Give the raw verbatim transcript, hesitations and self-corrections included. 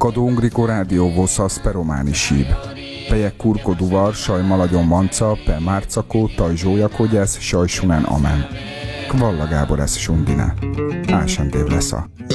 Kado Ungriko rádió vossas per romani sib. Peje kurko duvar, saj maladjon manca, pe márcakó, taj zsójakogyesz, saj sunen amen. Kvalla Gábor ez sundine. Ásen dév lesza.